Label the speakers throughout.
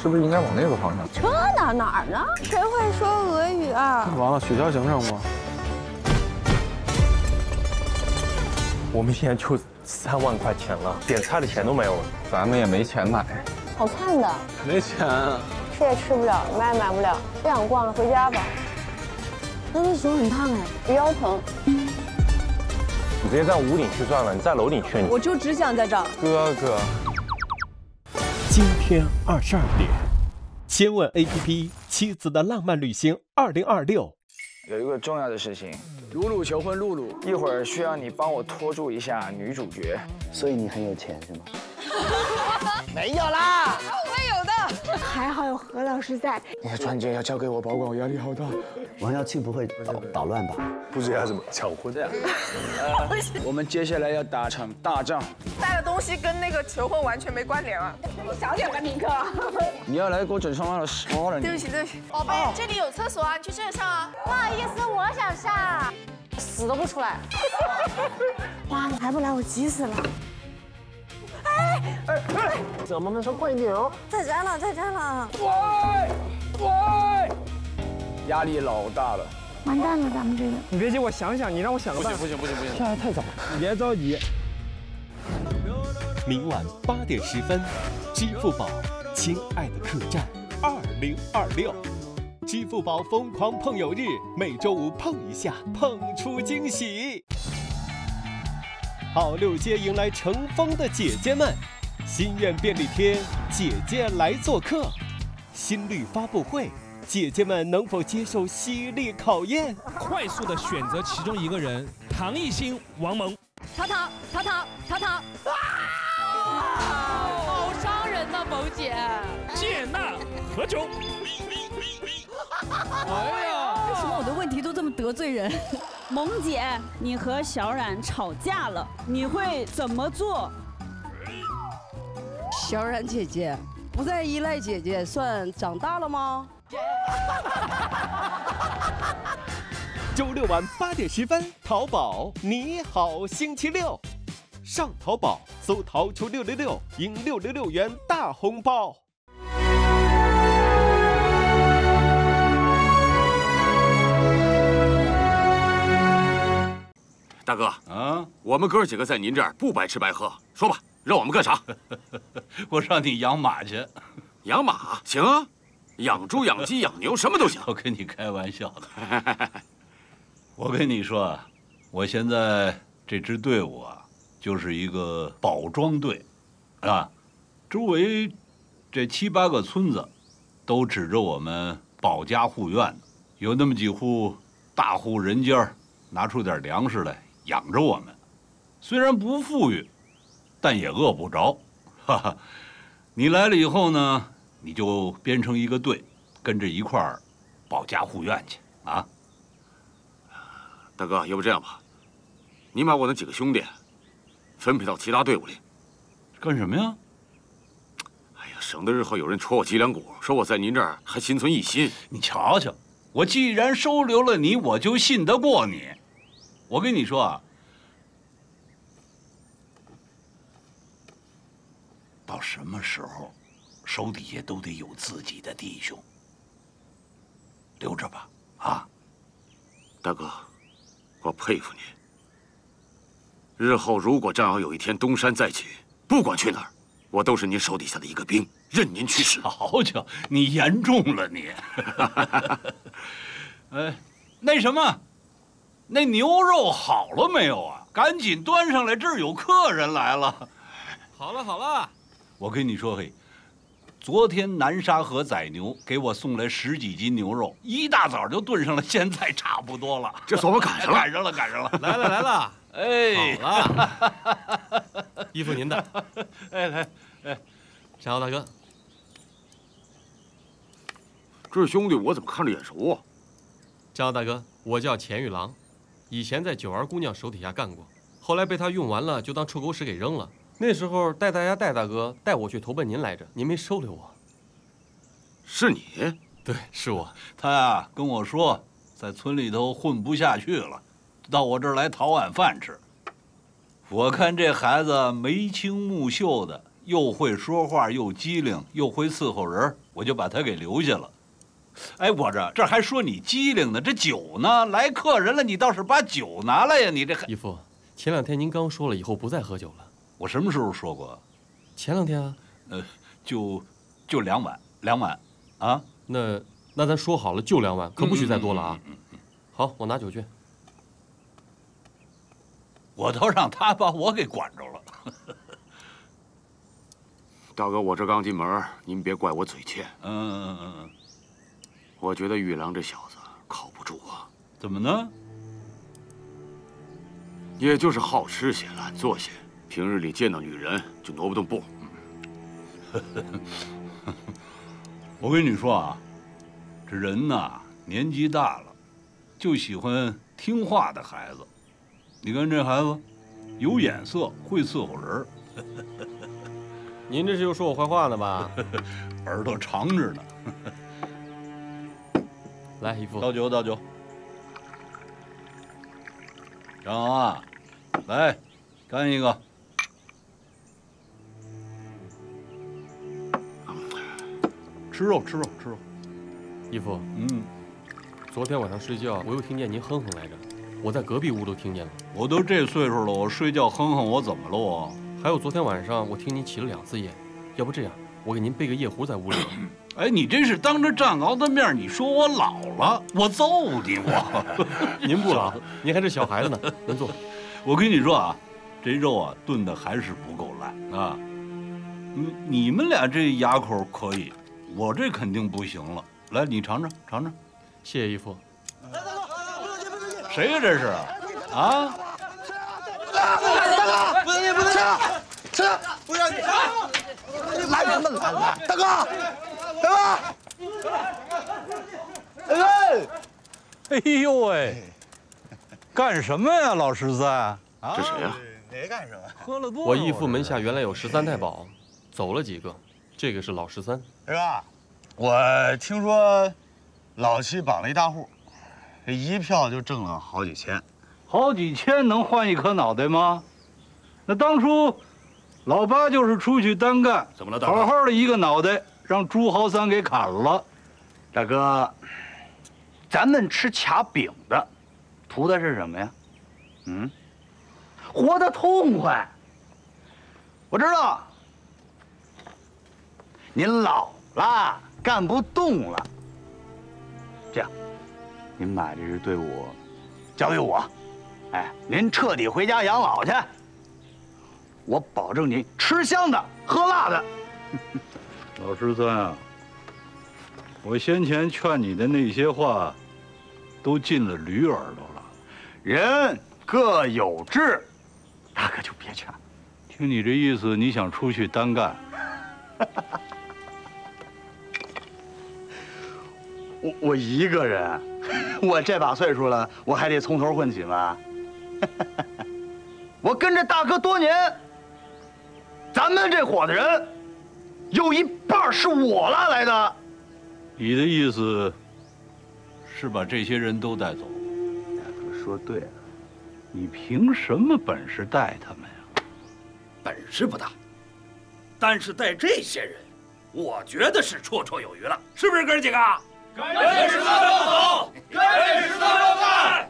Speaker 1: 是不是应该往那个方向？
Speaker 2: 这哪儿呢？谁会说俄语啊？
Speaker 1: 完了，取消行程吗？
Speaker 3: 我们现在就3万块钱了，点菜的钱都没有了，
Speaker 1: 咱们也没钱买。
Speaker 2: 好看的，
Speaker 1: 没钱啊。
Speaker 2: 吃也吃不了，买也买不了，不想逛了，回家吧。那手很烫哎，我腰疼。
Speaker 3: 你直接在屋顶去算了，你在楼顶去你。
Speaker 4: 我就只想在这儿。
Speaker 1: 哥哥，
Speaker 5: 今天22点，先问 APP 妻子的浪漫旅行2026。
Speaker 6: 有一个重要的事情，露露求婚，露露，一会儿需要你帮我拖住一下女主角。
Speaker 7: 所以你很有钱是吗？
Speaker 6: 没有啦，
Speaker 2: 还好有何老师在。
Speaker 6: 你的钻戒要交给我保管，我压力好大。
Speaker 7: 王耀庆不会捣乱吧？
Speaker 3: 不知道怎么抢婚的。
Speaker 6: 我们接下来要打场大仗。
Speaker 4: 带的东西跟那个求婚完全没关联啊！你小点吧，尼克。
Speaker 6: 你要来给我整上了杀了你！
Speaker 4: 对不起，对不起。
Speaker 8: 宝贝，这里有厕所啊，你去这上啊。
Speaker 2: 不好意思，我想上，死都不出来。妈，你还不来，我急死了。
Speaker 3: 怎么慢慢说，快一点哦。
Speaker 2: 在家了，在家了。
Speaker 6: 喂，压力老大了。
Speaker 2: 完蛋了，咱们这个。
Speaker 9: 你别急，我想想，你让我想个办法。
Speaker 6: 不行，
Speaker 9: 下来太早，你别着急。
Speaker 5: 明晚8点10分，支付宝《亲爱的客栈2026》，支付宝疯狂碰友日，每周五碰一下，碰出惊喜。好六街迎来乘风的姐姐们，心愿便利贴，姐姐来做客。新绿发布会，姐姐们能否接受犀利考验？
Speaker 10: 快速的选择其中一个人，唐艺昕、王蒙。
Speaker 8: 淘，好伤人呐，萌姐。
Speaker 10: 谢娜、何炅。
Speaker 8: 哎呀，
Speaker 4: 为什么我的问题都这么得罪人？萌姐，你和小冉吵架了，你会怎么做？
Speaker 11: 小冉姐姐不再依赖姐姐，算长大了吗？
Speaker 5: 周六晚8点10分，淘宝你好星期六，上淘宝搜淘出666，赢666元大红包。
Speaker 12: 大哥啊，我们哥几个在您这儿不白吃白喝，说吧，让我们干啥？
Speaker 13: 我让你养马去。
Speaker 12: 养马行啊，养猪、养鸡、养牛什么都行。
Speaker 13: 我跟你开玩笑的。我跟你说啊，我现在这支队伍啊，就是一个保庄队，啊，周围这7、8个村子都指着我们保家护院的，有那么几户大户人家拿出点粮食来养着我们，虽然不富裕，但也饿不着。哈哈，你来了以后呢，你就编成一个队，跟着一块儿保家护院去啊。
Speaker 12: 大哥，要不这样吧，你把我那几个兄弟分配到其他队伍里。
Speaker 13: 干什么呀？
Speaker 12: 哎呀，省得日后有人戳我脊梁骨，说我在您这儿还心存异心。
Speaker 13: 你瞧瞧，我既然收留了你，我就信得过你。我跟你说啊，到什么时候，手底下都得有自己的弟兄。留着吧，啊，
Speaker 12: 大哥，我佩服您。日后如果正好有一天东山再起，不管去哪儿，我都是您手底下的一个兵，任您驱使。
Speaker 13: 瞧瞧，你言重了你。那什么，那牛肉好了没有啊？赶紧端上来，这儿有客人来了。
Speaker 10: 好了好了，
Speaker 13: 我跟你说，嘿，昨天南沙河宰牛给我送来10几斤牛肉，一大早就炖上了，现在差不多了。
Speaker 12: 这算我赶上了，
Speaker 13: 赶上了。
Speaker 10: 来了来了，
Speaker 13: 哎，
Speaker 10: 好了，依附您的。
Speaker 13: 来，
Speaker 10: 山豪大哥，
Speaker 12: 这兄弟我怎么看着眼熟啊？
Speaker 10: 山豪大哥，我叫钱玉郎，以前在九儿姑娘手底下干过，后来被她用完了，就当臭狗屎给扔了。那时候戴大哥带我去投奔您来着，您没收留我。
Speaker 12: 是你？
Speaker 10: 对，是我。
Speaker 13: 他呀跟我说，在村里头混不下去了，到我这儿来讨碗饭吃。我看这孩子眉清目秀的， 又会说话，又机灵，又会伺候人，我就把他给留下了。哎，我这还说你机灵呢，这酒呢？来客人了，你倒是把酒拿来呀！你这
Speaker 10: 义父，前2天您刚说了以后不再喝酒了。
Speaker 13: 我什么时候说过？
Speaker 10: 前2天啊。
Speaker 13: 就2碗啊。
Speaker 10: 那咱说好了，就2碗，可不许再多了啊。好，我拿酒去。
Speaker 13: 我都让他把我给管着了。
Speaker 12: 大哥，我这刚进门，您别怪我嘴欠。
Speaker 13: 嗯。
Speaker 12: 我觉得玉郎这小子靠不住啊。
Speaker 13: 怎么呢？
Speaker 12: 也就是好吃些、懒做些，平日里见到女人就挪不动步。
Speaker 13: 我跟你说啊，这人呐，年纪大了，就喜欢听话的孩子。你看这孩子，有眼色，会伺候人。
Speaker 10: 您这是又说我坏话呢吧？
Speaker 13: 耳朵长着呢。
Speaker 10: 来，义父，
Speaker 13: 倒酒。张昂啊，来，干一个。吃肉。
Speaker 10: 义父，昨天晚上睡觉，我又听见您哼哼来着，我在隔壁屋都听见了。
Speaker 13: 我都这岁数了，我睡觉哼哼，我怎么了我？
Speaker 10: 还有昨天晚上我听您起了2次夜，要不这样，我给您备个夜壶在屋里。
Speaker 13: 哎，你这是当着战鳌的面，你说我老了，我揍你我！
Speaker 10: 您不老，您还是小孩子呢。您坐。
Speaker 13: 我跟你说啊，这肉啊炖的还是不够烂啊。你们俩这牙口可以，我这肯定不行了。来，你尝尝。
Speaker 10: 谢谢义父。
Speaker 13: 谁呀这是？啊？
Speaker 14: 大哥，不能吃，不让你吃，来什么来？大哥。
Speaker 15: 哎呦喂，干什么呀，老十三？
Speaker 12: 这谁呀？
Speaker 14: 谁干什么？
Speaker 15: 喝了多少？
Speaker 10: 我义父门下原来有13太保，走了几个，这个是老13。
Speaker 14: 是吧？我听说老七绑了一大户，这一票就挣了好几千。
Speaker 15: 好几千能换一颗脑袋吗？那当初老八就是出去单干，
Speaker 13: 怎么了？大哥，
Speaker 15: 好好的一个脑袋让朱豪三给砍了。
Speaker 14: 大哥，咱们吃卡饼的，图的是什么呀？活得痛快。我知道，您老了，干不动了。这样，您把这支队伍交给我，您彻底回家养老去。我保证您吃香的喝辣的。
Speaker 15: 老十三啊，我先前劝你的那些话，都进了驴耳朵了。
Speaker 14: 人各有志，大哥就别劝。
Speaker 15: 听你这意思，你想出去单干？
Speaker 14: 我一个人，我这把岁数了，我还得从头混起吗？我跟着大哥多年，咱们这伙子人，有一半是我拉来的。
Speaker 15: 你的意思是把这些人都带走？
Speaker 14: 大哥说对了，
Speaker 15: 你凭什么本事带他们呀？
Speaker 16: 本事不大，但是带这些人，我觉得是绰绰有余了，是不是哥几个？跟着十三六走，跟着十三六干。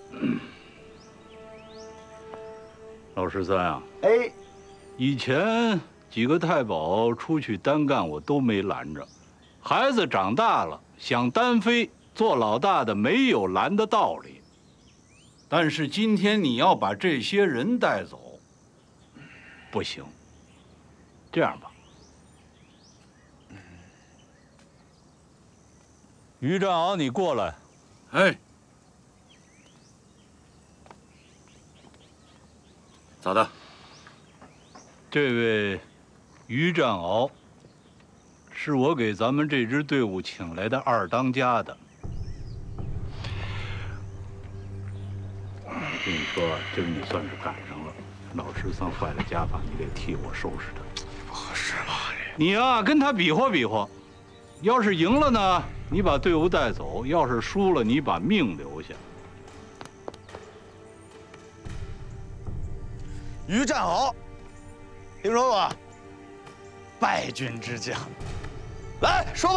Speaker 15: 老十三啊，
Speaker 14: 哎，
Speaker 15: 以前几个太保出去单干，我都没拦着。孩子长大了，想单飞做老大的，没有拦的道理。
Speaker 13: 但是今天你要把这些人带走，
Speaker 15: 不行。这样吧，于占鳌，你过来。
Speaker 12: 哎，咋的？
Speaker 15: 这位于占鳌，是我给咱们这支队伍请来的二当家的。我跟你说，今儿你算是赶上了。老十三坏了家法，你得替我收拾他。
Speaker 14: 不合适吧？
Speaker 15: 你呀，跟他比划比划。要是赢了呢，你把队伍带走；要是输了，你把命留下。
Speaker 14: 于占鳌，听说过？ 败军之将。来说吧。